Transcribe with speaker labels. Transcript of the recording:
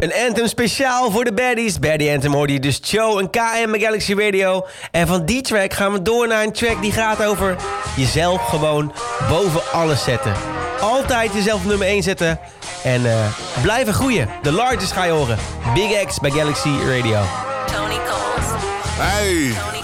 Speaker 1: Een anthem speciaal voor de baddies. Baddie Anthem hoorde je dus Cho en KM bij Galaxy Radio. En van die track gaan we door naar een track die gaat over jezelf gewoon boven alles zetten. Altijd jezelf op nummer 1 zetten. En blijven groeien. The Largest ga je horen. Big X bij Galaxy Radio.
Speaker 2: Tony Coles.
Speaker 3: Hey.
Speaker 2: Tony